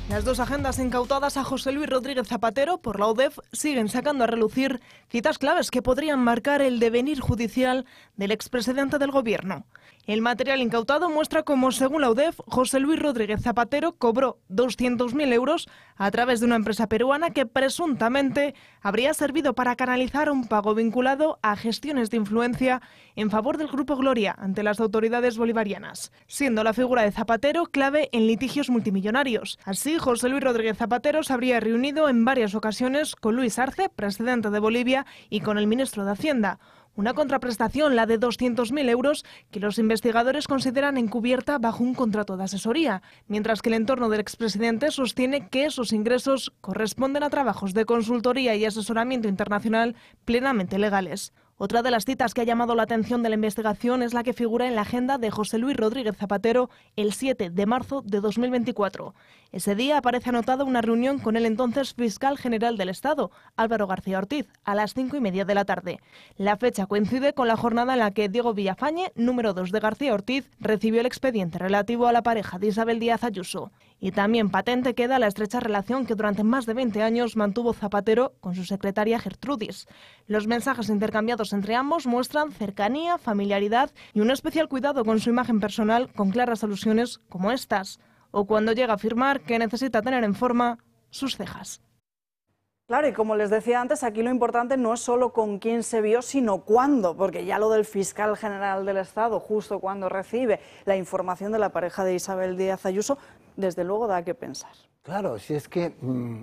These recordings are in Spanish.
Las dos agendas incautadas a José Luis Rodríguez Zapatero por la UDEF siguen sacando a relucir citas claves que podrían marcar el devenir judicial del expresidente del Gobierno. El material incautado muestra cómo, según la UDEF, José Luis Rodríguez Zapatero cobró 200.000 euros a través de una empresa peruana que presuntamente habría servido para canalizar un pago vinculado a gestiones de influencia en favor del Grupo Gloria ante las autoridades bolivarianas, siendo la figura de Zapatero clave en litigios multimillonarios. Así, José Luis Rodríguez Zapatero se habría reunido en varias ocasiones con Luis Arce, presidente de Bolivia, y con el ministro de Hacienda. Una contraprestación, la de 200.000 euros, que los investigadores consideran encubierta bajo un contrato de asesoría, mientras que el entorno del expresidente sostiene que esos ingresos corresponden a trabajos de consultoría y asesoramiento internacional plenamente legales. Otra de las citas que ha llamado la atención de la investigación es la que figura en la agenda de José Luis Rodríguez Zapatero el 7 de marzo de 2024. Ese día aparece anotada una reunión con el entonces fiscal general del Estado, Álvaro García Ortiz, a las 5:30 de la tarde. La fecha coincide con la jornada en la que Diego Villafañe, número 2 de García Ortiz, recibió el expediente relativo a la pareja de Isabel Díaz Ayuso. Y también patente queda la estrecha relación que durante más de 20 años mantuvo Zapatero con su secretaria Gertrudis. Los mensajes intercambiados entre ambos muestran cercanía, familiaridad y un especial cuidado con su imagen personal, con claras alusiones como estas, o cuando llega a afirmar que necesita tener en forma sus cejas. Claro, y como les decía antes, aquí lo importante no es solo con quién se vio, sino cuándo, porque ya lo del fiscal general del Estado, justo cuando recibe la información de la pareja de Isabel Díaz Ayuso, desde luego da que pensar. Claro, si es que,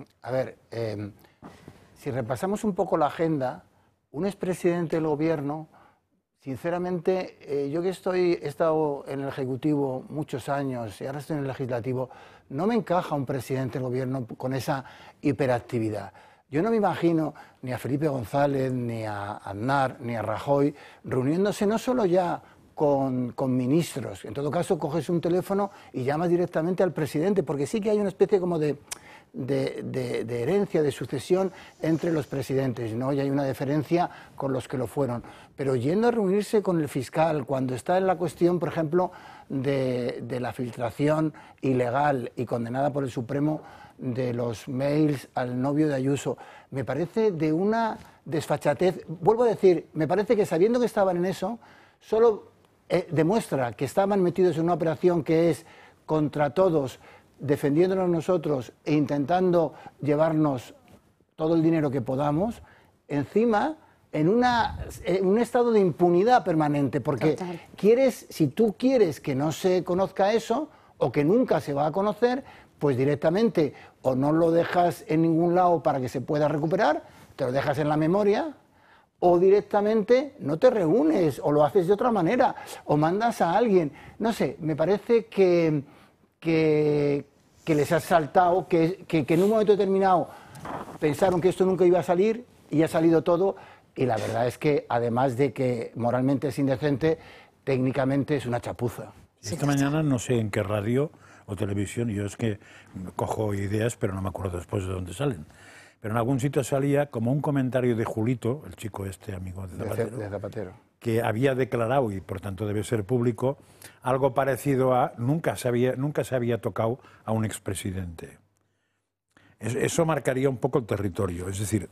si repasamos un poco la agenda, un expresidente del Gobierno, sinceramente, yo que he estado en el Ejecutivo muchos años y ahora estoy en el Legislativo, no me encaja un presidente del Gobierno con esa hiperactividad. Yo no me imagino ni a Felipe González, ni a Aznar, ni a Rajoy reuniéndose no solo ya con ministros. En todo caso, coges un teléfono y llamas directamente al presidente, porque sí que hay una especie como de herencia, de sucesión entre los presidentes, ¿no? Y hay una deferencia con los que lo fueron. Pero yendo a reunirse con el fiscal, cuando está en la cuestión, por ejemplo, de la filtración ilegal y condenada por el Supremo de los mails al novio de Ayuso, me parece de una desfachatez. Vuelvo a decir, me parece que sabiendo que estaban en eso, solo demuestra que estaban metidos en una operación que es contra todos, defendiéndonos nosotros e intentando llevarnos todo el dinero que podamos, encima en un estado de impunidad permanente, porque si tú quieres que no se conozca eso, o que nunca se va a conocer, pues directamente o no lo dejas en ningún lado para que se pueda recuperar, te lo dejas en la memoria, o directamente no te reúnes, o lo haces de otra manera, o mandas a alguien. No sé, me parece que les has saltado, que en un momento determinado pensaron que esto nunca iba a salir y ha salido todo, y la verdad es que además de que moralmente es indecente, técnicamente es una chapuza. Esta mañana no sé en qué radio o televisión, yo es que cojo ideas pero no me acuerdo después de dónde salen, pero en algún sitio salía como un comentario de Julito, el chico este amigo de Zapatero, que había declarado, y por tanto debe ser público, algo parecido a nunca se había tocado a un expresidente. Eso marcaría un poco el territorio, es decir,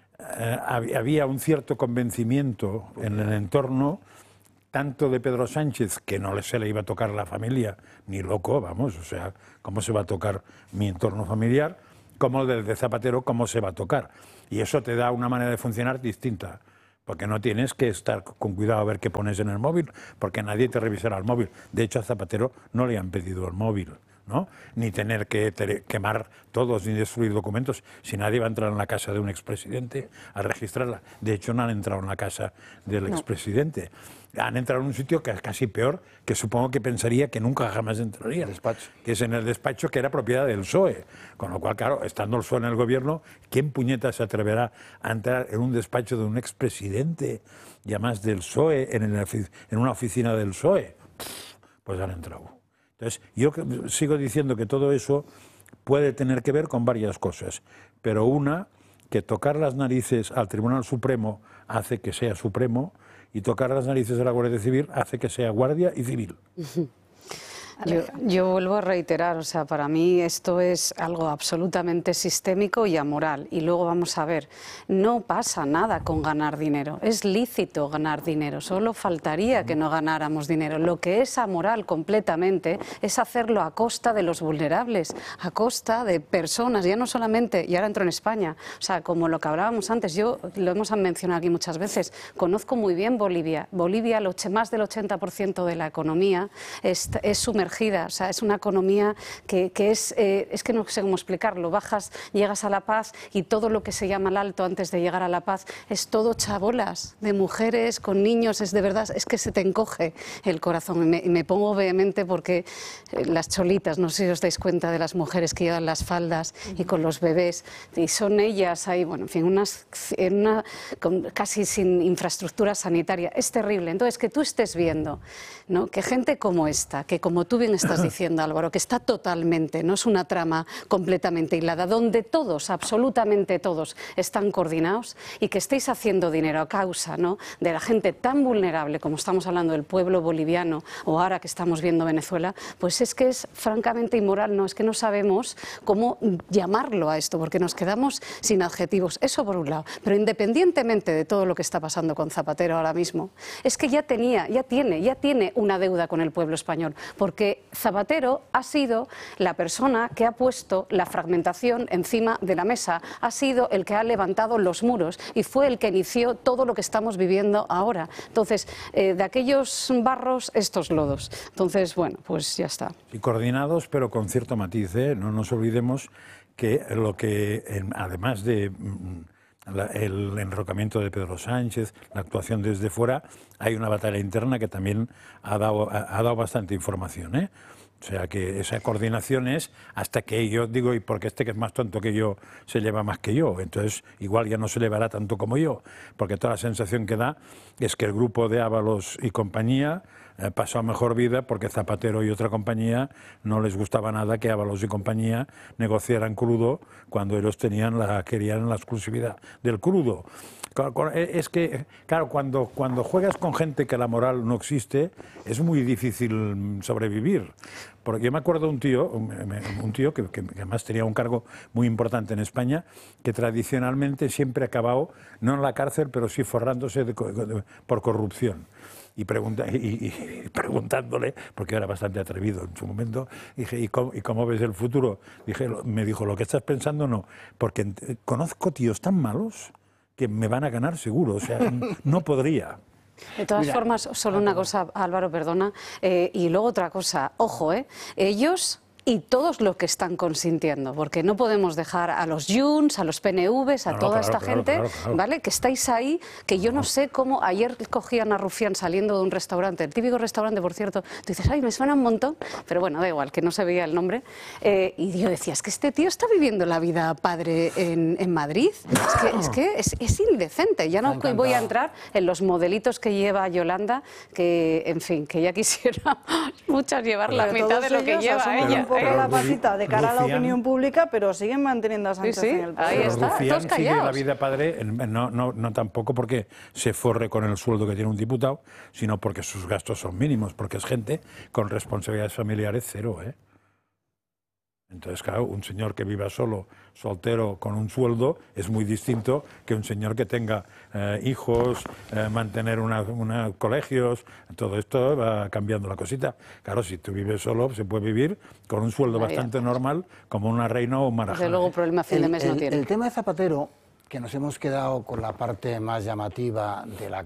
había un cierto convencimiento en el entorno, tanto de Pedro Sánchez, que no se le iba a tocar la familia, ni loco, vamos, o sea, ¿cómo se va a tocar mi entorno familiar? Como el de Zapatero, ¿cómo se va a tocar? Y eso te da una manera de funcionar distinta, porque no tienes que estar con cuidado a ver qué pones en el móvil, porque nadie te revisará el móvil. De hecho, a Zapatero no le han pedido el móvil, ¿no? Ni tener que quemar todos ni destruir documentos. Si nadie va a entrar en la casa de un expresidente a registrarla. De hecho, no han entrado en la casa del expresidente. Han entrado en un sitio que es casi peor, que supongo que pensaría que nunca jamás entraría. Despacho. Que es en el despacho que era propiedad del PSOE. Con lo cual, claro, estando el PSOE en el gobierno, ¿quién puñeta se atreverá a entrar en un despacho de un expresidente? Y además del PSOE, en una oficina del PSOE. Pues han entrado. Entonces, yo sigo diciendo que todo eso puede tener que ver con varias cosas, pero una, que tocar las narices al Tribunal Supremo hace que sea Supremo, y tocar las narices a la Guardia Civil hace que sea Guardia y Civil. Yo vuelvo a reiterar, o sea, para mí esto es algo absolutamente sistémico y amoral. Y luego vamos a ver, no pasa nada con ganar dinero. Es lícito ganar dinero, solo faltaría que no ganáramos dinero. Lo que es amoral completamente es hacerlo a costa de los vulnerables, a costa de personas, ya no solamente, y ahora entro en España, o sea, como lo que hablábamos antes, yo lo hemos mencionado aquí muchas veces, conozco muy bien Bolivia. Bolivia, más del 80% de la economía es sumergida, o sea, es una economía que es que no sé cómo explicarlo, bajas, llegas a La Paz y todo lo que se llama el Alto antes de llegar a La Paz es todo chabolas de mujeres con niños, es de verdad, es que se te encoge el corazón y me pongo vehemente porque las cholitas, no sé si os dais cuenta de las mujeres que llevan las faldas y con los bebés y son ellas ahí, bueno, en fin, casi sin infraestructura sanitaria, es terrible. Entonces, que tú estés viendo, ¿no?, que gente como esta, que como tú bien estás diciendo, Álvaro, que está totalmente, no es una trama completamente hilada, donde todos, absolutamente todos, están coordinados y que estéis haciendo dinero a causa, ¿no?, de la gente tan vulnerable como estamos hablando del pueblo boliviano o ahora que estamos viendo Venezuela, pues es que es francamente inmoral, no, es que no sabemos cómo llamarlo a esto, porque nos quedamos sin adjetivos. Eso por un lado, pero independientemente de todo lo que está pasando con Zapatero ahora mismo, es que ya tiene una deuda con el pueblo español, porque Zapatero ha sido la persona que ha puesto la fragmentación encima de la mesa, ha sido el que ha levantado los muros y fue el que inició todo lo que estamos viviendo ahora. Entonces, de aquellos barros, estos lodos. Entonces, bueno, pues ya está. Y coordinados, pero con cierto matiz, ¿eh? No nos olvidemos que lo que, además de el enrocamiento de Pedro Sánchez, la actuación desde fuera, hay una batalla interna que también ha dado bastante información, ¿eh? O sea que esa coordinación es hasta que yo digo, y porque este que es más tonto que yo se lleva más que yo, entonces igual ya no se llevará tanto como yo, porque toda la sensación que da es que el grupo de Ábalos y compañía pasó a mejor vida porque Zapatero y otra compañía no les gustaba nada que Ábalos y compañía negociaran crudo cuando ellos querían la exclusividad del crudo. Es que, claro, cuando juegas con gente que la moral no existe, es muy difícil sobrevivir. Porque yo me acuerdo de un tío que además tenía un cargo muy importante en España, que tradicionalmente siempre ha acabado, no en la cárcel, pero sí forrándose por corrupción. Y preguntándole, porque era bastante atrevido en su momento, dije, ¿y cómo ves el futuro? Me dijo, lo que estás pensando no, porque conozco tíos tan malos que me van a ganar seguro, o sea, no podría. De todas formas, solo una cosa, Álvaro, perdona, y luego otra cosa, ojo, ellos y todos los que están consintiendo, porque no podemos dejar a los Junts, a los PNVs, a toda esta gente, ¿vale?, que estáis ahí, que yo no sé cómo, ayer cogían a Rufián saliendo de un restaurante, el típico restaurante, por cierto, tú dices, ay, me suena un montón, pero bueno, da igual, que no se veía el nombre, y yo decía, es que este tío está viviendo la vida padre en Madrid, es indecente, ya no voy a entrar en los modelitos que lleva Yolanda, que, en fin, que ya quisiera muchas llevar la mitad de lo que lleva ella. La patita de cara a la opinión pública, pero siguen manteniendo a Sánchez en el poder. Ahí está, Rufián sigue la vida padre, no tampoco porque se forre con el sueldo que tiene un diputado, sino porque sus gastos son mínimos, porque es gente con responsabilidades familiares cero, ¿eh? Entonces, claro, un señor que viva solo, soltero, con un sueldo, es muy distinto que un señor que tenga hijos, mantener colegios, todo esto va cambiando la cosita. Claro, si tú vives solo, se puede vivir con un sueldo bastante normal, como una reina o un marajá. Desde luego, problema fin de mes no tiene. El tema de Zapatero, que nos hemos quedado con la parte más llamativa de la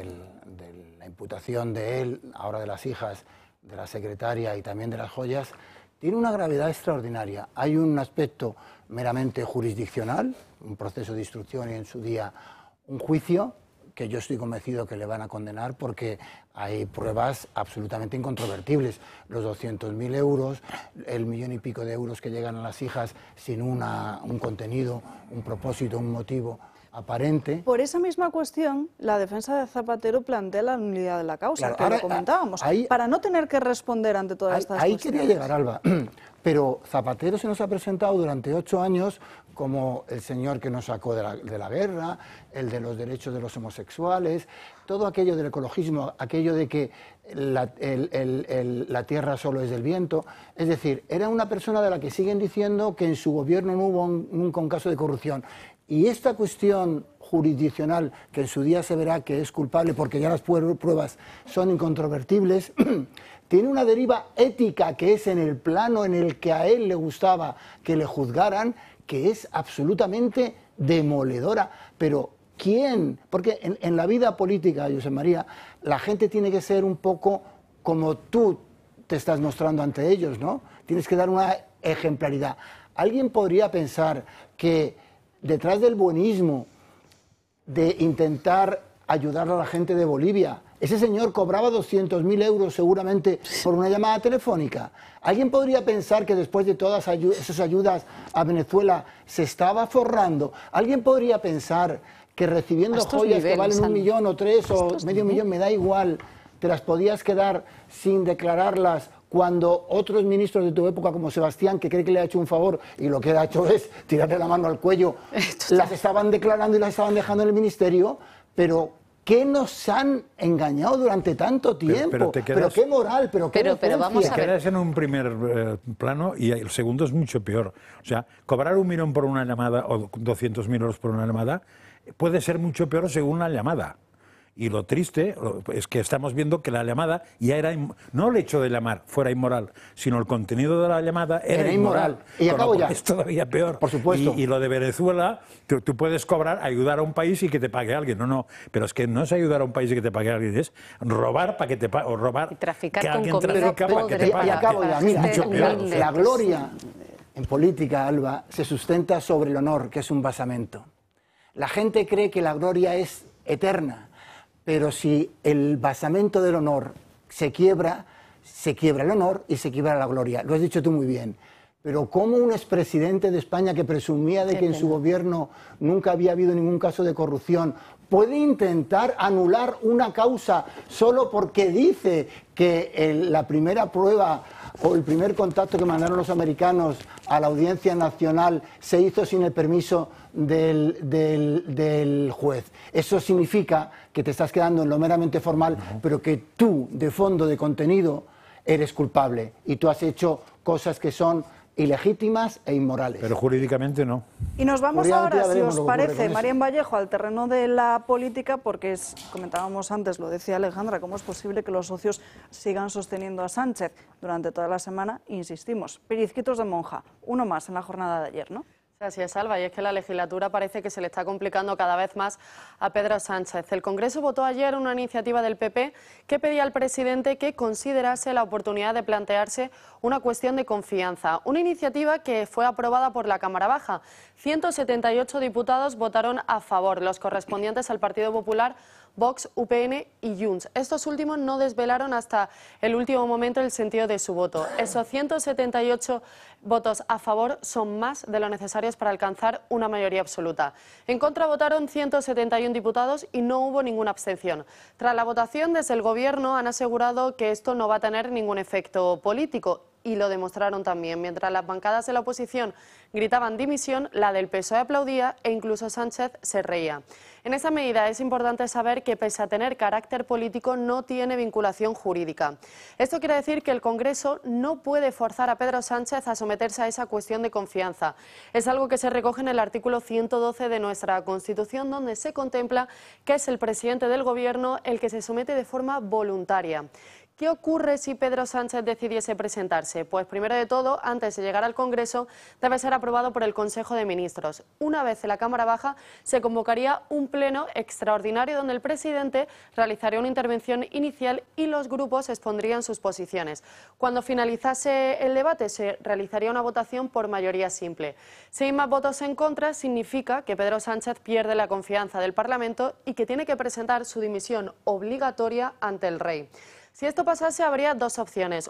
imputación de él, ahora de las hijas, de la secretaria y también de las joyas, tiene una gravedad extraordinaria. Hay un aspecto meramente jurisdiccional, un proceso de instrucción y en su día un juicio, que yo estoy convencido que le van a condenar porque hay pruebas absolutamente incontrovertibles. Los 200.000 euros, el 1,5 millones de euros que llegan a las hijas sin un contenido, un propósito, un motivo. aparente. Por esa misma cuestión, la defensa de Zapatero plantea la nulidad de la causa, Claro, que ahora, lo comentábamos, para no tener que responder ante todas estas ahí cuestiones. quería llegar, Alba. Pero Zapatero se nos ha presentado durante 8 años como el señor que nos sacó de la guerra, el de los derechos de los homosexuales, todo aquello del ecologismo, aquello de que la tierra solo es del viento. Es decir, era una persona de la que siguen diciendo que en su gobierno no hubo nunca un caso de corrupción. Y esta cuestión jurisdiccional, que en su día se verá que es culpable porque ya las pruebas son incontrovertibles, tiene una deriva ética que es en el plano en el que a él le gustaba que le juzgaran, que es absolutamente demoledora. Pero ¿quién? Porque en la vida política, José María, la gente tiene que ser un poco como tú te estás mostrando ante ellos, ¿no? Tienes que dar una ejemplaridad. ¿Alguien podría pensar que detrás del buenismo de intentar ayudar a la gente de Bolivia, ese señor cobraba 200.000 euros seguramente por una llamada telefónica? ¿Alguien podría pensar que después de todas esas ayudas a Venezuela se estaba forrando? ¿Alguien podría pensar que recibiendo joyas que valen 1 millón o 3 o medio millón, me da igual, te las podías quedar sin declararlas, cuando otros ministros de tu época, como Sebastián, que cree que le ha hecho un favor y lo que ha hecho es tirarle la mano al cuello, las estaban declarando y las estaban dejando en el ministerio? Pero ¿qué nos han engañado durante tanto tiempo? Pero qué moral, pero vamos a ver. Te quedas en un primer plano y el segundo es mucho peor. O sea, cobrar 1 millón por una llamada o 200.000 euros por una llamada puede ser mucho peor según la llamada. Y lo triste es que estamos viendo que la llamada ya era, no el hecho de llamar fuera inmoral, sino el contenido de la llamada era inmoral. Y acabo ya. Es todavía peor. Por supuesto. Y lo de Venezuela, tú puedes cobrar, ayudar a un país y que te pague alguien. No, pero es que no es ayudar a un país y que te pague alguien, es robar para que te pague, o robar y traficar que con alguien comida trafica para que te pague. Y acabo ya. Mira, Mucho peor. la gloria en política, Alba, se sustenta sobre el honor, que es un basamento. La gente cree que la gloria es eterna, pero si el basamento del honor se quiebra el honor y se quiebra la gloria. Lo has dicho tú muy bien. Pero ¿cómo un expresidente de España que presumía de que en su gobierno nunca había habido ningún caso de corrupción puede intentar anular una causa solo porque dice que la primera prueba o el primer contacto que mandaron los americanos a la Audiencia Nacional se hizo sin el permiso del juez? Eso significa que te estás quedando en lo meramente formal, pero que tú, de fondo, de contenido, eres culpable y tú has hecho cosas que son ilegítimas e inmorales. Pero jurídicamente no. Y nos vamos ahora, si os parece, Marian Vallejo, al terreno de la política, porque comentábamos antes, lo decía Alejandra, cómo es posible que los socios sigan sosteniendo a Sánchez durante toda la semana. Insistimos, pellizquitos de monja, uno más en la jornada de ayer, ¿no? Así es, Alba, y es que la legislatura parece que se le está complicando cada vez más a Pedro Sánchez. El Congreso votó ayer una iniciativa del PP que pedía al presidente que considerase la oportunidad de plantearse una cuestión de confianza. Una iniciativa que fue aprobada por la Cámara Baja. 178 diputados votaron a favor, los correspondientes al Partido Popular, Vox, UPN y Junts. Estos últimos no desvelaron hasta el último momento el sentido de su voto. Esos 178 votos a favor son más de lo necesarios para alcanzar una mayoría absoluta. En contra votaron 171 diputados y no hubo ninguna abstención. Tras la votación, desde el Gobierno han asegurado que esto no va a tener ningún efecto político. Y lo demostraron también. Mientras las bancadas de la oposición gritaban dimisión, la del PSOE aplaudía e incluso Sánchez se reía. En esa medida es importante saber que, pese a tener carácter político, no tiene vinculación jurídica. Esto quiere decir que el Congreso no puede forzar a Pedro Sánchez a someterse a esa cuestión de confianza. Es algo que se recoge en el artículo 112 de nuestra Constitución, donde se contempla que es el presidente del Gobierno el que se somete de forma voluntaria. ¿Qué ocurre si Pedro Sánchez decidiese presentarse? Pues primero de todo, antes de llegar al Congreso, debe ser aprobado por el Consejo de Ministros. Una vez en la Cámara Baja, se convocaría un pleno extraordinario donde el presidente realizaría una intervención inicial y los grupos expondrían sus posiciones. Cuando finalizase el debate, se realizaría una votación por mayoría simple. Si hay más votos en contra, significa que Pedro Sánchez pierde la confianza del Parlamento y que tiene que presentar su dimisión obligatoria ante el rey. Si esto pasase, habría dos opciones.